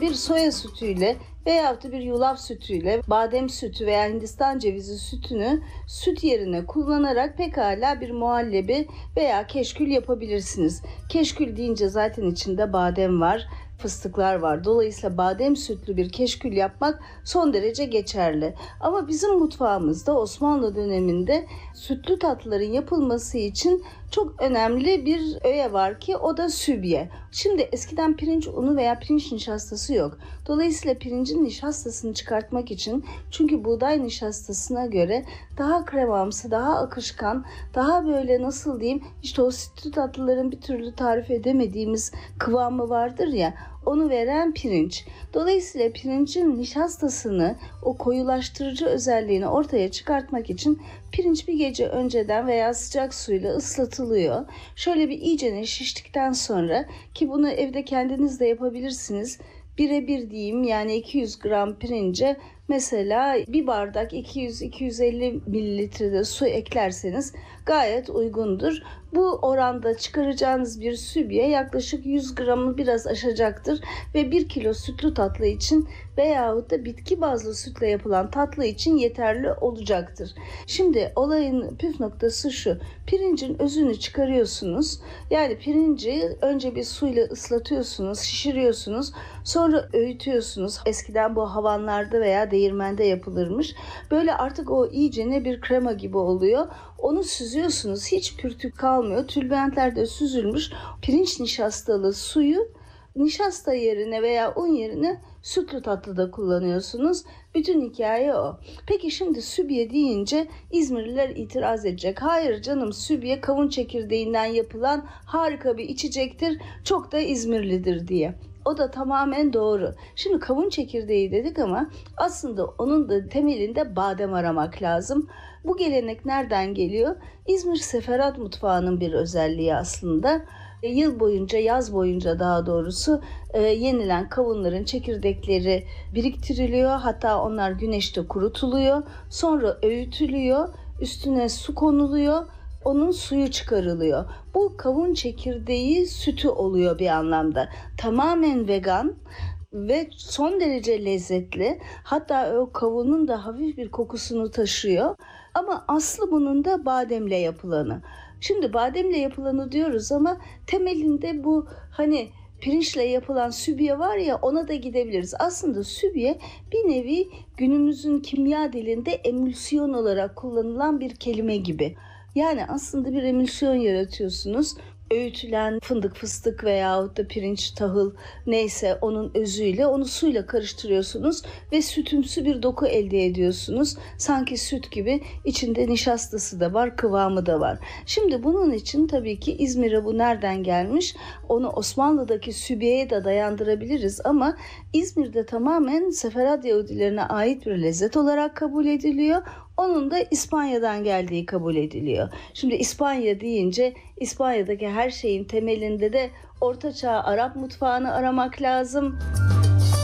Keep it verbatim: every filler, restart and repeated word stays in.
Bir soya sütüyle veyahut da bir yulaf sütüyle badem sütü veya Hindistan cevizi sütünü süt yerine kullanarak pekala bir muhallebi veya keşkül yapabilirsiniz. Keşkül deyince zaten içinde badem var, fıstıklar var. Dolayısıyla badem sütlü bir keşkül yapmak son derece geçerli. Ama bizim mutfağımızda Osmanlı döneminde sütlü tatlıların yapılması için çok önemli bir öğe var ki o da sübye. Şimdi eskiden pirinç unu veya pirinç nişastası yok. Dolayısıyla pirincin nişastasını çıkartmak için, çünkü buğday nişastasına göre daha kremamsı, daha akışkan, daha böyle nasıl diyeyim, işte o sütlü tatlıların bir türlü tarif edemediğimiz kıvamı vardır ya, onu veren pirinç. Dolayısıyla pirincin nişastasını, o koyulaştırıcı özelliğini ortaya çıkartmak için pirinç bir gece önceden veya sıcak suyla ıslatılıyor. Şöyle bir iyicene şiştikten sonra, ki bunu evde kendiniz de yapabilirsiniz. Birebir diyeyim, yani iki yüz gram pirince mesela bir bardak iki yüz iki yüz elli mililitrede su eklerseniz gayet uygundur. Bu oranda çıkaracağınız bir sübye yaklaşık yüz gramı biraz aşacaktır ve bir kilo sütlü tatlı için veyahut da bitki bazlı sütle yapılan tatlı için yeterli olacaktır. Şimdi olayın püf noktası şu: pirincin özünü çıkarıyorsunuz. Yani pirinci önce bir suyla ıslatıyorsunuz, şişiriyorsunuz, sonra öğütüyorsunuz. Eskiden bu havanlarda veya değirmende yapılırmış. Böyle artık o iyicene bir krema gibi oluyor. Onu süzüyorsunuz. Hiç pürtük kalmıyor. Tülbentlerde süzülmüş pirinç nişastalı suyu nişasta yerine veya un yerine sütlü tatlıda kullanıyorsunuz. Bütün hikaye o. Peki şimdi sübye deyince İzmirliler itiraz edecek. Hayır canım, sübye kavun çekirdeğinden yapılan harika bir içecektir, çok da İzmirlidir diye. O da tamamen doğru. Şimdi kavun çekirdeği dedik ama aslında onun da temelinde badem aramak lazım. Bu gelenek nereden geliyor? İzmir seferat mutfağının bir özelliği aslında. Yıl boyunca, yaz boyunca daha doğrusu e, yenilen kavunların çekirdekleri biriktiriliyor. Hatta onlar güneşte kurutuluyor. Sonra öğütülüyor. Üstüne su konuluyor. Onun suyu çıkarılıyor. Bu kavun çekirdeği sütü oluyor bir anlamda. Tamamen vegan ve son derece lezzetli. Hatta o kavunun da hafif bir kokusunu taşıyor. Ama aslı bunun da bademle yapılanı. Şimdi bademle yapılanı diyoruz ama temelinde bu hani pirinçle yapılan sübye var ya, ona da gidebiliriz. Aslında sübye bir nevi günümüzün kimya dilinde emülsiyon olarak kullanılan bir kelime gibi. Yani aslında bir emülsiyon yaratıyorsunuz. Öğütülen fındık, fıstık veyahut da pirinç, tahıl neyse onun özüyle onu suyla karıştırıyorsunuz ve sütümsü bir doku elde ediyorsunuz. Sanki süt gibi, içinde nişastası da var, kıvamı da var. Şimdi bunun için tabii ki İzmir'e bu nereden gelmiş? Onu Osmanlı'daki sübyeye de dayandırabiliriz ama İzmir'de tamamen Seferat Yahudilerine ait bir lezzet olarak kabul ediliyor. Onun da İspanya'dan geldiği kabul ediliyor. Şimdi İspanya deyince İspanya'daki her şeyin temelinde de Orta Çağ Arap mutfağını aramak lazım.